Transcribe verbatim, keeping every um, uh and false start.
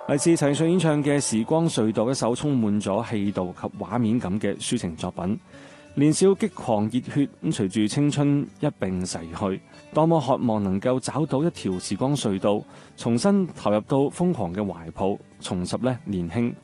嚟自陳奕迅演唱嘅《時光隧道》，一首充滿咗氣度及畫面感嘅抒情作品。年少激狂熱血咁，隨住青春一並逝去，多麼渴望能夠找到一條時光隧道，重新投入到瘋狂嘅懷抱，重拾呢年輕